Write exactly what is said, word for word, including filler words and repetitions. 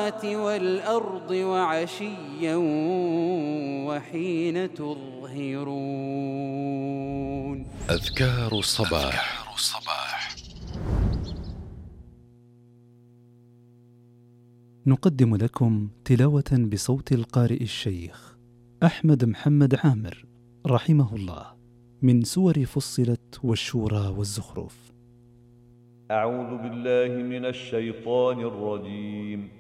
السماوات والأرض وعشيا وحين تظهرون. أذكار الصباح. أذكار الصباح. نقدم لكم تلاوة بصوت القارئ الشيخ أحمد محمد عامر رحمه الله من سور فصلت والشورى والزخرف. أعوذ بالله من الشيطان الرجيم.